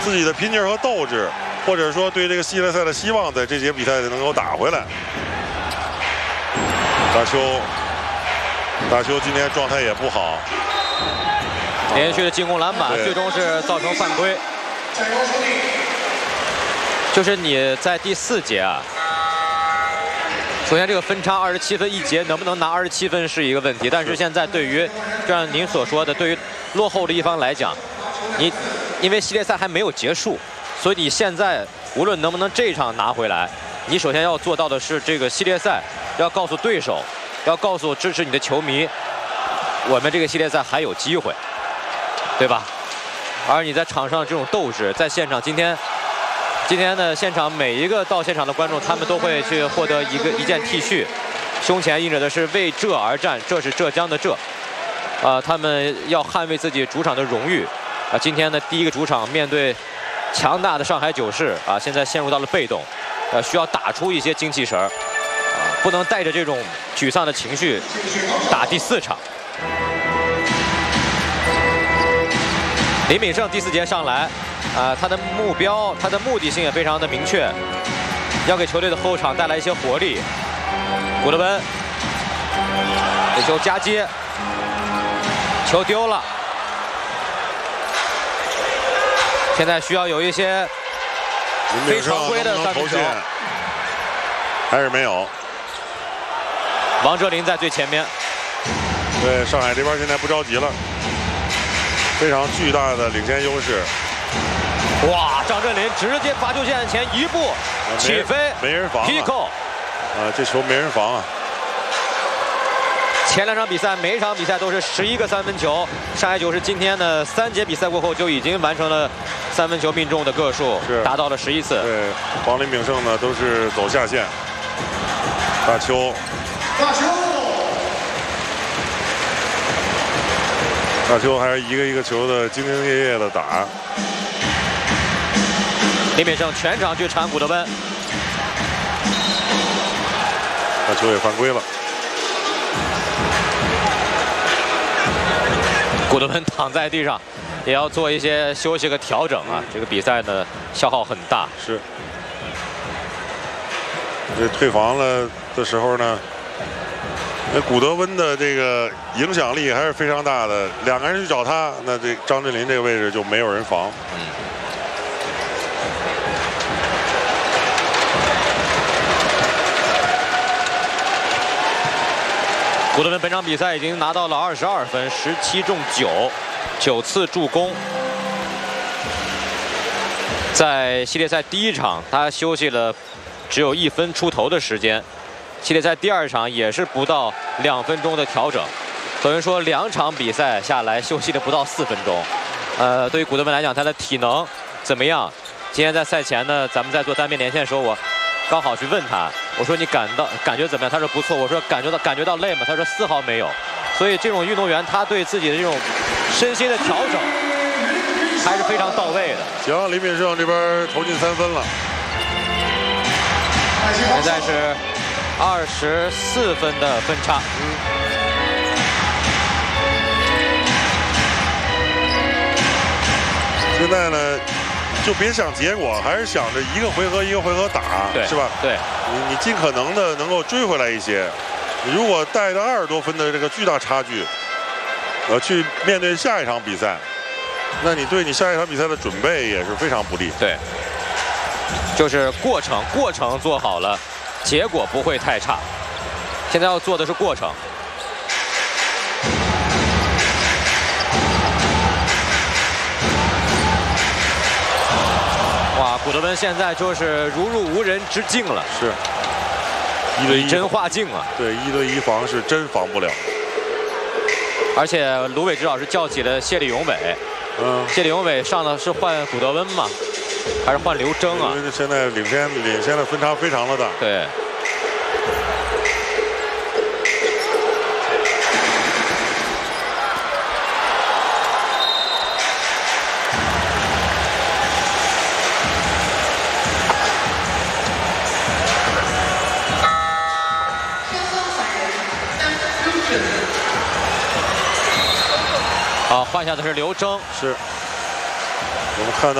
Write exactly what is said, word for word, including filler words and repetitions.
自己的拼劲和斗志，或者说对这个系列赛的希望，在这节比赛能够打回来。大邱，大邱今天状态也不好， 连续的进攻篮板，最终是造成犯规。就是你在第四节啊。 首先，这个分差二十七分一节，能不能拿二十七分是一个问题。但是现在对于，就像您所说的，对于落后的一方来讲，你因为系列赛还没有结束，所以你现在无论能不能这一场拿回来，你首先要做到的是这个系列赛要告诉对手，要告诉支持你的球迷，我们这个系列赛还有机会，对吧？而你在场上这种斗志，在现场今天。 今天呢，现场每一个到现场的观众，他们都会去获得一个一件 T 恤，胸前印着的是为浙而战，这是浙江的浙，啊、呃，他们要捍卫自己主场的荣誉，啊、呃，今天呢第一个主场面对强大的上海九世，啊、呃，现在陷入到了被动，呃，需要打出一些精气神儿，啊、呃，不能带着这种沮丧的情绪打第四场。林敏胜第四节上来。 啊、呃，他的目标，他的目的性也非常的明确，要给球队的后场带来一些活力。古德温，这球夹接，球丢了，现在需要有一些非常规的三分球， 还是没有。 王哲林在最前面， 对上海这边现在不着急了，非常巨大的领先优势。 哇！张镇麟直接罚球线前一步起飞， 没人防 ，Pico， 啊，这球没人防啊。 前两场比赛每一场比赛都是十一个三分球，上海九世今天呢三节比赛过后就已经完成了三分球命中的个数，达到了十一次。 对，黄林炳胜呢都是走下线。大邱，大邱，大邱还是一个一个球的兢兢业业的打。 林敏胜全场去缠古德温， 那球也犯规了。 古德温躺在地上，也要做一些休息和调整啊。这个比赛呢消耗很大。 是。这退防了的时候呢，那古德温的这个影响力还是非常大的。两个人去找他，那这张镇麟这个位置就没有人防。嗯。 古德温本场比赛已经拿到了二十二分，十七中九，九次助攻。在系列赛第一场，他休息了只有一分出头的时间。系列赛第二场也是不到两分钟的调整，等于说两场比赛下来休息了不到四分钟。呃，对于古德温来讲，他的体能怎么样？今天在赛前呢，咱们在做单边连线的时候，我。 刚好去问他，我说你感到感觉怎么样？他说不错。我说感觉到感觉到累吗？他说丝毫没有。所以这种运动员他对自己的这种身心的调整还是非常到位的。 行，林敏胜这边投进三分了， 现在是二十四分的分差。嗯。 现在呢？ 就别想结果，还是想着一个回合一个回合打，是吧？ 对， 你你尽可能的能够追回来一些。你如果带着二十多分的这个巨大差距，呃，去面对下一场比赛，那你对你下一场比赛的准备也是非常不利。 对，就是过程，过程做好了，结果不会太差。现在要做的是过程。 哇，古德温现在就是如入无人之境了， 是一对一真化境啊！ 对，一对一防是真防不了。 而且卢伟指导是叫起了谢立永伟，嗯，谢立永伟上的是换古德温吗？还是换刘铮啊？ 因为现在领先领先的分差非常的大。 对。 好，换下的是刘铮， 是我们看到。